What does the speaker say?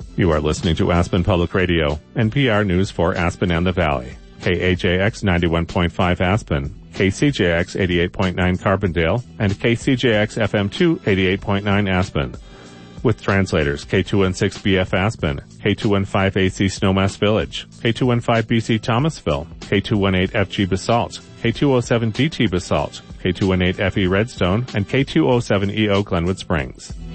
You are listening to Aspen Public Radio, NPR News for Aspen and the Valley. KAJX 91.5 Aspen, KCJX 88.9 Carbondale, and KCJX FM2 88.9 Aspen. With translators K216BF Aspen, K215AC Snowmass Village, K215BC Thomasville, K218FG Basalt, K207DT Basalt, K218FE Redstone, and K207EO Glenwood Springs.